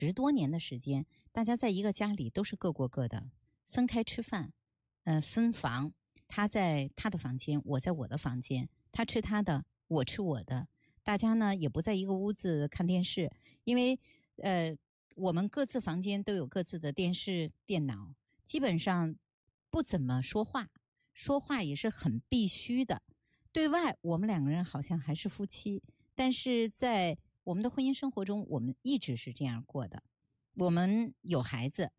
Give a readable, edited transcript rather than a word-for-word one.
10多年的时间，大家在一个家里都是各过各的，分开吃饭，分房，他在他的房间，我在我的房间，他吃他的，我吃我的，大家呢也不在一个屋子看电视，因为我们各自房间都有各自的电视、电脑，基本上不怎么说话，说话也是很必须的。对外我们2个人好像还是夫妻，但是在我们的婚姻生活中，我们一直是这样过的。我们有孩子，